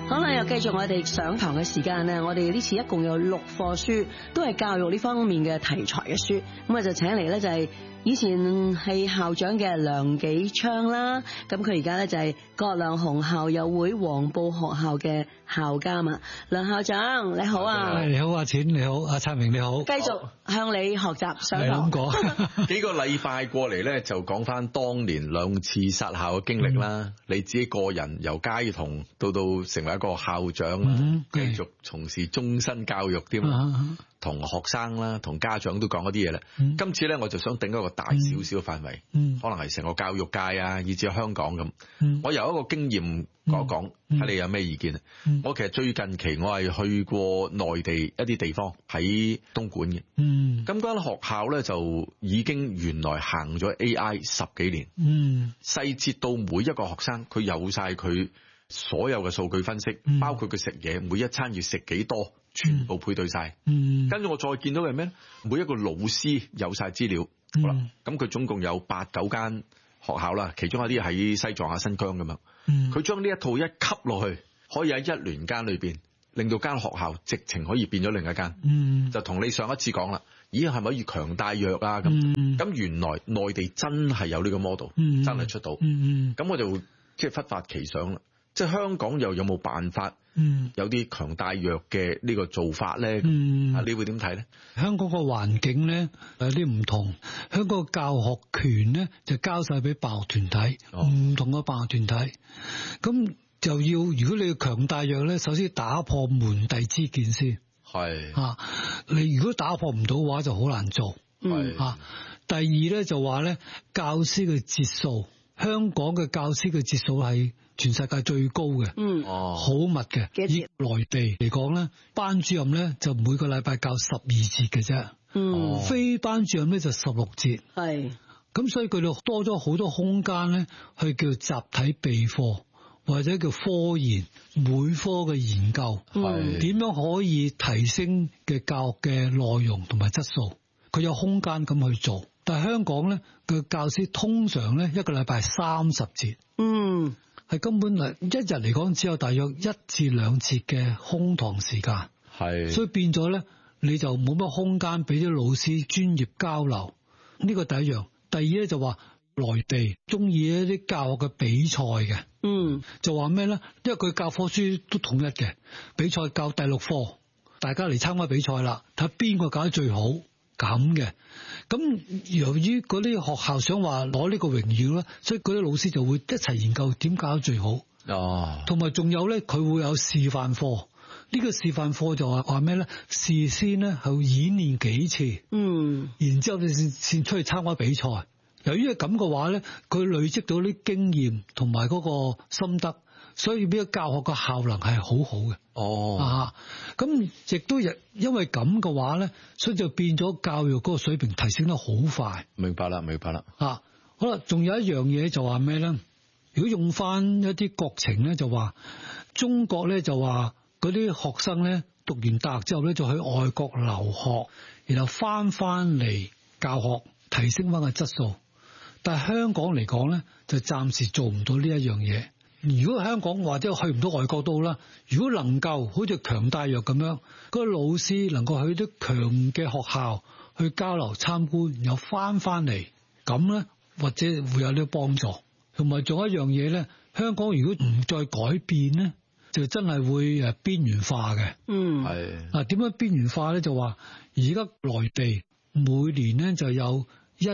好啦，又繼續我哋上堂嘅時間咧，我哋呢次一共有6課書，都係教育呢方面嘅題材嘅書。咁啊就請嚟咧就係以前係校長嘅梁紀昌啦，咁佢而家咧就係葛量洪校友會黃埔學校嘅校監啊。梁校長你好啊。 你好，阿錢你好，阿燦榮你好。 繼續向你學習上堂。 幾個禮拜過嚟咧，就講翻當年2次殺校嘅經歷啦。你自己個人由街童到成為一個校長啦，繼續從事終身教育添。同學生啦，同家長都講一啲嘢啦。今次咧，我就想定一個大少少嘅範圍，可能係成個教育界啊，以至香港咁。我由一個經驗講一講，睇你有咩意見啊？我其實最近期我係去過內地一啲地方，喺東莞嘅。咁間學校咧就已經原來行咗 AI 10幾年，細節到每一個學生，佢有晒佢所有嘅數據分析，包括佢食嘢，每一餐要食幾多，全部配對晒。跟住我再見到嘅係咩？每一個老師有晒資料。好啦，咁佢總共有8、9間學校啦，其中一啲喺西藏啊、新疆咁樣。佢將呢一套一吸落去，可以喺1年間裏邊，令到間學校直情可以變咗另一間。就同你上一次講啦，咦係咪可以強帶弱啊？咁原來內地真係有呢個 model，真係出到。咁我就即係忽發奇想啦。即係香港又有冇辦法有啲強帶弱嘅呢個做法咧？你會點睇咧？ 香港個環境咧有啲唔同，香港個教學權咧就交晒俾辦學團體，唔同嘅辦學團體。咁就要如果你要強帶弱咧，首先打破門第之見先。係你如果打破唔到嘅話，就好難做。第二咧就話咧，教師嘅節數，香港嘅教師嘅節數係全世界最高嘅，好密嘅。以內地嚟講咧，班主任咧就每個禮拜教12節嘅啫，非班主任咧就16節。咁所以佢哋多咗好多空間咧，去叫集體備課或者叫科研，每科嘅研究，點樣可以提升嘅教學嘅內容同埋質素，佢有空間咁去做。但係香港咧嘅教師通常咧一個禮拜30節，係根本係一日嚟講只有大約1至2節嘅空堂時間，所以變咗咧你就冇乜空間俾啲老師專業交流。呢個第一樣。第二咧就話內地中意一啲教學嘅比賽嘅，就話咩咧？因為佢教科書都統一嘅，比賽教第6課，大家嚟參加比賽啦，睇邊個教得最好咁嘅。咁由於嗰啲學校想話攞呢個榮譽咧，所以嗰啲老師就會一齊研究點教得最好。同埋仲有咧，佢會有示範課。呢個示範課就話咩咧？事先咧係演練幾次，然之後你先出去參加比賽。由於係咁嘅話咧，佢累積到啲經驗同埋嗰個心得，所以呢個教學嘅效能係好好嘅。咁亦都因為咁嘅話咧，所以就變咗教育嗰個水平提升得好快。 明白啦。 好啦，仲有一樣嘢就話咩咧？如果用翻一啲國情咧，就話中國咧就話。嗰啲學生咧讀完大學之後咧就去外國留學，然後翻嚟教學，提升翻個質素。但係香港嚟講咧就暫時做唔到呢一樣嘢。如果香港或者去唔到外國都好啦，如果能夠好似強帶弱咁樣，嗰個老師能夠去啲強嘅學校去交流參觀，然後翻嚟，咁咧或者會有啲幫助。同埋仲有一樣嘢咧，香港如果唔再改變咧，就真係會邊緣化嘅。點樣邊緣化咧？就話而家內地每年咧就有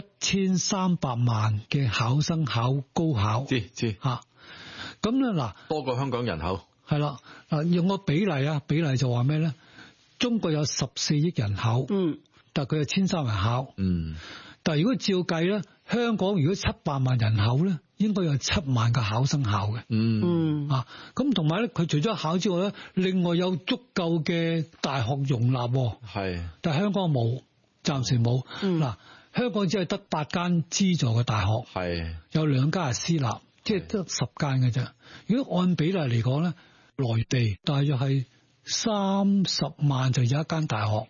1300萬嘅考生考高考。知咁咧嗱， 多過香港人口。 係啦，用個比例就話咩咧？中國有14億人口，但係佢係1300人考。但係如果照計咧，香港如果700萬人口咧，應該有7萬個考生考嘅。咁同埋咧，佢除咗考之外咧，另外有足夠嘅大學容納。但係香港冇，暫時冇。香港只係得8間資助嘅大學，有2間係私立，即係得10間嘅啫。如果按比例嚟講咧，內地大約係30萬就有一間大學。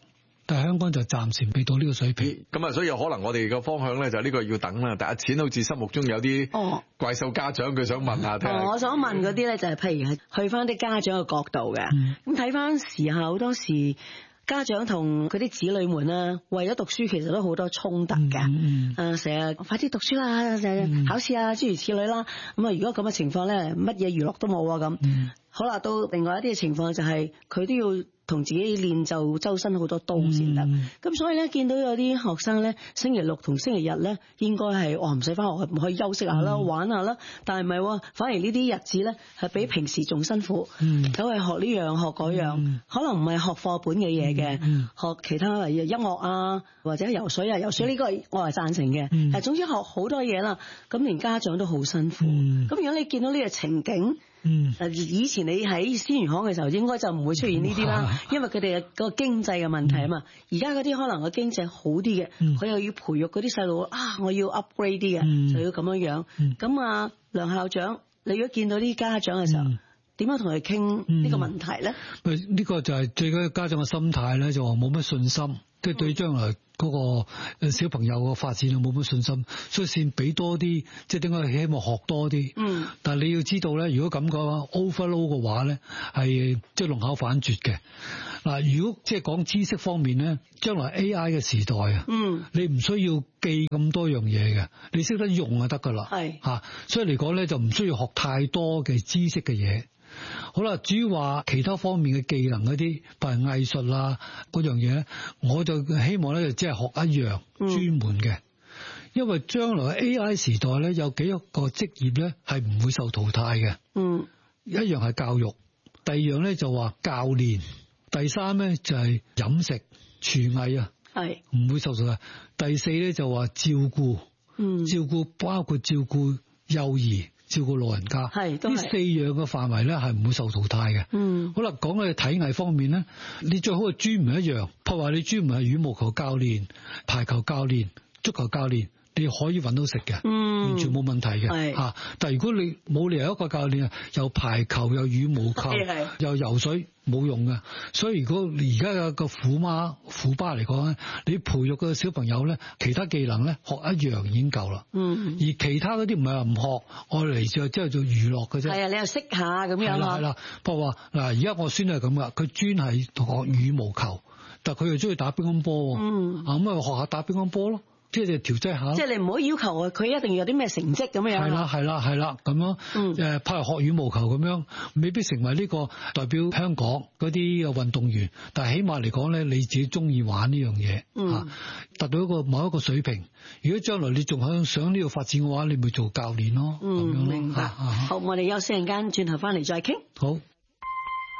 但係香港就暫時未到呢個水平。 咁啊，所以有可能我哋嘅方向咧就呢個要等啦。但阿錢好似心目中有啲怪獸家長，佢想問下聽下。 我想問嗰啲咧就係譬如係去翻啲家長嘅角度嘅，咁睇翻時下好多時家長同嗰啲子女們啦，為咗讀書其實都好多衝突嘅。成日快啲讀書啦，成日考試啊，諸如此類啦。咁啊，如果咁嘅情況咧，乜嘢娛樂都冇啊咁。好啦，到另外一啲嘅情況就係佢都要同自己練就周身好多刀先得。咁所以咧，見到有啲學生咧，星期六同星期日咧，應該係唔使翻學，可以休息下啦，玩下啦。但係唔係喎，反而呢啲日子咧係比平時仲辛苦，走去學呢樣學嗰樣，可能唔係學課本嘅嘢嘅，學其他例如音樂啊，或者游水啊。游水呢個我係贊成嘅，但總之學好多嘢啦，咁連家長都好辛苦。咁如果你見到呢個情景，以前你喺鮮魚行嘅時候，應該就唔會出現呢啲啦，因為佢哋個經濟嘅問題啊嘛。而家嗰啲可能個經濟好啲嘅，佢又要培育嗰啲細路啊，我要 upgrade 啲嘅，就要咁樣樣。咁啊，梁校長，你如果見到啲家長嘅時候，點樣同佢傾呢個問題咧？ 呢個就係最緊要家長嘅心態咧，就話冇乜信心，即係對將來嗰個小朋友嘅發展冇乜信心，所以先俾多啲，即係點解希望學多啲。但係你要知道咧，如果咁講 overload 嘅話咧，係即係龍口反絕嘅。嗱，如果即係講知識方面咧，將來 AI 嘅時代啊，你唔需要記咁多樣嘢嘅，你識得用就得㗎啦。係所以嚟講咧，就唔需要學太多嘅知識嘅嘢。好啦，至於話其他方面嘅技能嗰啲，譬如藝術啦嗰樣嘢咧，我就希望咧就只係學一樣專門嘅，因為將來 AI 時代咧有幾個職業咧係唔會受淘汰嘅。一樣係教育，第二樣咧就話教練，第三咧就係飲食廚藝啊，係唔會受淘汰。第四咧就話照顧，照顧包括照顧幼兒。照顧老人家，呢四樣嘅範圍咧係唔會受淘汰嘅。好啦，講到體藝方面咧，你最好係專門一樣，譬如話你專門係羽毛球教練、排球教練、足球教練，你可以揾到食嘅，完全冇問題嘅嚇。但係如果你冇理由一個教練啊，又排球又羽毛球又游水，冇用嘅。所以如果而家有個虎巴嚟講咧，你培育個小朋友咧，其他技能咧學一樣已經夠啦。而其他嗰啲唔係話唔學，我嚟之後做娛樂嘅啫。係啊，你又識下咁樣咯。係啦，不過話嗱，而家我孫係咁噶，佢專係學羽毛球，但係佢又中意打乒乓波。咁啊學下打乒乓波咯。即係調劑下，即係你唔好要求佢一定要有啲咩成績咁樣。係啦，咁樣譬如學羽毛球咁樣，未必成為呢個代表香港嗰啲嘅運動員，但係起碼嚟講咧，你自己中意玩呢樣嘢，達到某一個水平。如果將來你仲想呢度發展嘅話，你咪做教練咯。咁樣咯。明白。好，我哋休息陣間，轉頭翻嚟再傾。好。